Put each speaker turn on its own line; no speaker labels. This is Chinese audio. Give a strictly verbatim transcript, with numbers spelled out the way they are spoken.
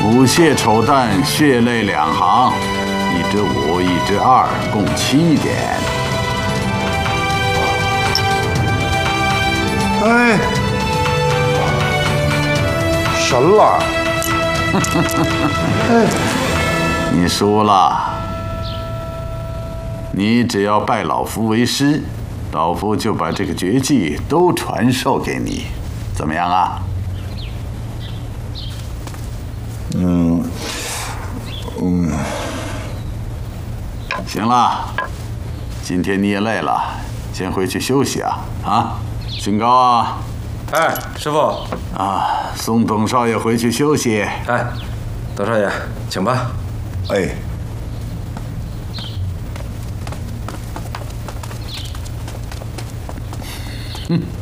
五蟹丑蛋，血泪两行，一只五，一只二，共七点。
哎，神了！
哎，你输了。你只要拜老夫为师，老夫就把这个绝技都传授给你，怎么样啊？
嗯，嗯，
行了，今天你也累了，先回去休息啊！啊，军高啊！
哎，师傅。
啊，送董少爷回去休息。
哎，董少爷，请吧。
哎。
嗯。